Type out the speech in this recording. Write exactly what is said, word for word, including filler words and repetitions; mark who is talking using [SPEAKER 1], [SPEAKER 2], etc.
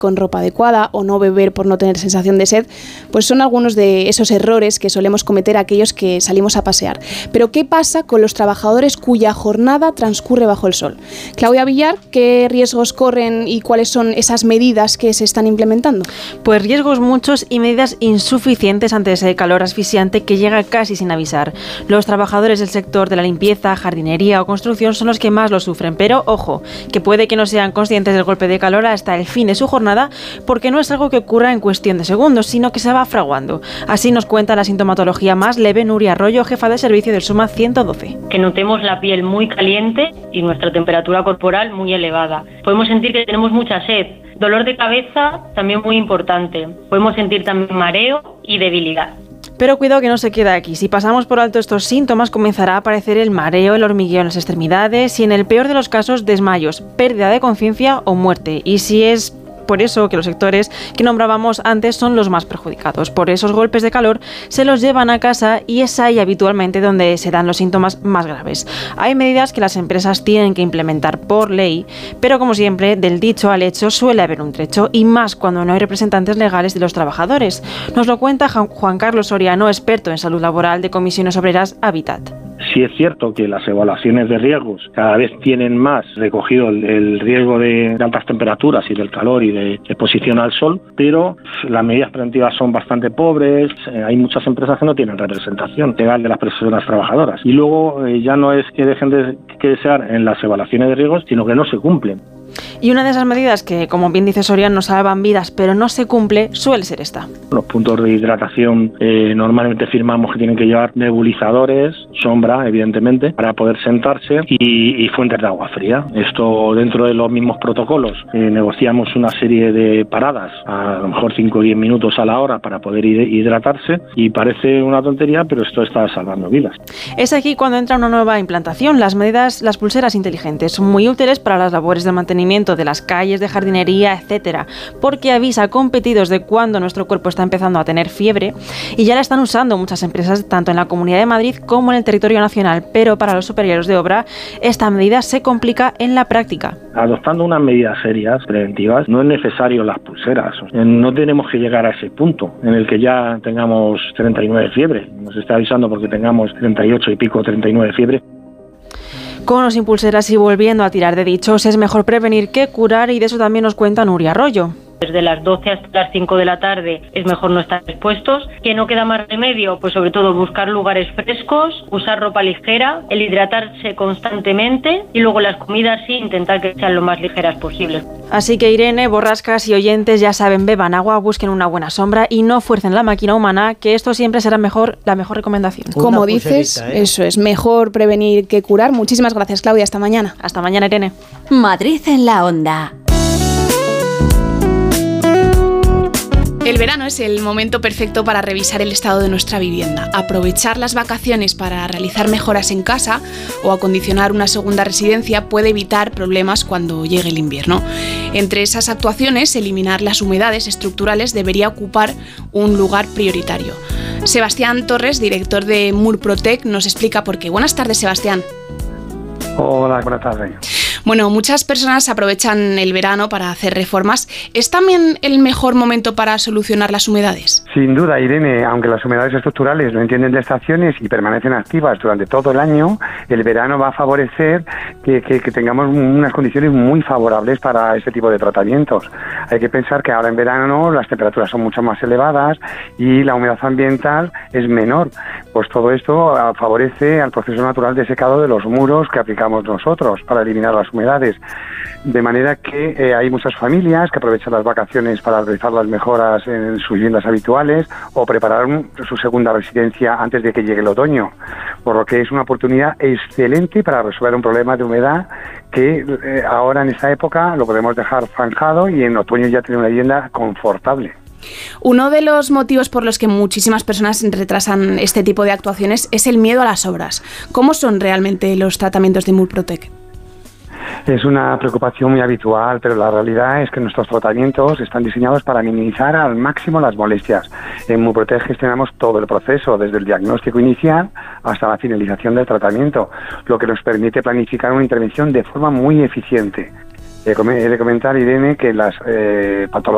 [SPEAKER 1] con ropa adecuada o no beber por no tener sensación de sed, pues son algunos de esos errores que solemos cometer aquellos que salimos a pasear. Pero ¿qué pasa con los trabajadores cuya jornada transcurre bajo el sol? Claudia Villar, ¿qué riesgos corren y cuáles son esas medidas que se están implementando?
[SPEAKER 2] Pues riesgos muchos y medidas insuficientes ante ese calor asfixiante que llega casi sin avisar. Los trabajadores del sector de la limpieza, jardinería o construcción son los que más lo sufren, pero ojo, que puede que no sean conscientes del golpe de calor hasta el fin de su jornada, porque no es algo que ocurra en cuestión de segundos, sino que se va fraguando. Así nos cuenta la sintomatología más leve Nuria Arroyo, jefa de servicio del SUMA ciento doce.
[SPEAKER 3] Que notemos la piel muy caliente y nuestra temperatura corporal muy elevada. Podemos sentir que tenemos mucha sed. Dolor de cabeza también muy importante. Podemos sentir también mareo y debilidad.
[SPEAKER 2] Pero cuidado que no se queda aquí. Si pasamos por alto estos síntomas, comenzará a aparecer el mareo, el hormigueo en las extremidades y, en el peor de los casos, desmayos, pérdida de conciencia o muerte. Y si es por eso que los sectores que nombrábamos antes son los más perjudicados. Por esos golpes de calor se los llevan a casa y es ahí habitualmente donde se dan los síntomas más graves. Hay medidas que las empresas tienen que implementar por ley, pero como siempre, del dicho al hecho suele haber un trecho, y más cuando no hay representantes legales de los trabajadores. Nos lo cuenta Juan Carlos Soriano, experto en salud laboral de Comisiones Obreras Habitat.
[SPEAKER 4] Sí es cierto que las evaluaciones de riesgos cada vez tienen más recogido el, el riesgo de, de altas temperaturas y del calor y de exposición al sol, pero las medidas preventivas son bastante pobres. Eh, hay muchas empresas que no tienen representación legal de las personas trabajadoras. Y luego eh, ya no es que dejen de que desear en las evaluaciones de riesgos, sino que no se cumplen.
[SPEAKER 2] Y una de esas medidas que, como bien dice Soriano, salvan vidas, pero no se cumple, suele ser esta.
[SPEAKER 4] Los puntos de hidratación eh, normalmente firmamos que tienen que llevar nebulizadores, sombra, evidentemente, para poder sentarse y, y fuentes de agua fría. Esto dentro de los mismos protocolos. Eh, negociamos una serie de paradas, a lo mejor cinco o diez minutos a la hora para poder hidratarse, y parece una tontería, pero esto está salvando vidas.
[SPEAKER 2] Es aquí cuando entra una nueva implantación. Las medidas, las pulseras inteligentes, son muy útiles para las labores de mantenimiento de las calles, de jardinería, etcétera, porque avisa con pitidos de cuando nuestro cuerpo está empezando a tener fiebre, y ya la están usando muchas empresas tanto en la Comunidad de Madrid como en el territorio nacional, pero para los superiores de obra esta medida se complica en la práctica.
[SPEAKER 4] Adoptando unas medidas serias, preventivas, no es necesario las pulseras. No tenemos que llegar a ese punto en el que ya tengamos treinta y nueve de fiebre. Nos está avisando porque tengamos treinta y ocho y pico, treinta y nueve de fiebre.
[SPEAKER 2] Con los sin pulseras y volviendo a tirar de dichos, es mejor prevenir que curar, y de eso también nos cuenta Nuria Arroyo.
[SPEAKER 3] Desde las doce hasta las cinco de la tarde es mejor no estar expuestos. ¿Que no queda más remedio? Pues sobre todo buscar lugares frescos, usar ropa ligera, el hidratarse constantemente, y luego las comidas sí, intentar que sean lo más ligeras posible.
[SPEAKER 2] Así que Irene, borrascas y oyentes ya saben, beban agua, busquen una buena sombra y no fuercen la máquina humana, que esto siempre será mejor, la mejor recomendación.
[SPEAKER 1] Como dices, ¿eh? Eso es, mejor prevenir que curar. Muchísimas gracias, Claudia, hasta mañana.
[SPEAKER 2] Hasta mañana, Irene.
[SPEAKER 5] Madrid en la onda.
[SPEAKER 1] El verano es el momento perfecto para revisar el estado de nuestra vivienda, aprovechar las vacaciones para realizar mejoras en casa o acondicionar una segunda residencia puede evitar problemas cuando llegue el invierno. Entre esas actuaciones, eliminar las humedades estructurales debería ocupar un lugar prioritario. Sebastián Torres, director de Murprotec, nos explica por qué. Buenas tardes, Sebastián.
[SPEAKER 6] Hola, buenas tardes.
[SPEAKER 1] Bueno, muchas personas aprovechan el verano para hacer reformas. ¿Es también el mejor momento para solucionar las humedades?
[SPEAKER 6] Sin duda, Irene, aunque las humedades estructurales no entienden de estaciones y permanecen activas durante todo el año, el verano va a favorecer que, que, que tengamos unas condiciones muy favorables para este tipo de tratamientos. Hay que pensar que ahora en verano las temperaturas son mucho más elevadas y la humedad ambiental es menor. Pues todo esto favorece al proceso natural de secado de los muros que aplicamos nosotros para eliminar las humedades. De manera que eh, hay muchas familias que aprovechan las vacaciones para realizar las mejoras en sus viviendas habituales o preparar un, su segunda residencia antes de que llegue el otoño, por lo que es una oportunidad excelente para resolver un problema de humedad que eh, ahora en esta época lo podemos dejar zanjado y en otoño ya tener una vivienda confortable.
[SPEAKER 1] Uno de los motivos por los que muchísimas personas retrasan este tipo de actuaciones es el miedo a las obras. ¿Cómo son realmente los tratamientos de Murprotec?
[SPEAKER 6] Es una preocupación muy habitual, pero la realidad es que nuestros tratamientos están diseñados para minimizar al máximo las molestias. En Murprotec gestionamos todo el proceso, desde el diagnóstico inicial hasta la finalización del tratamiento, lo que nos permite planificar una intervención de forma muy eficiente. He de comentar, Irene, que las eh, patologías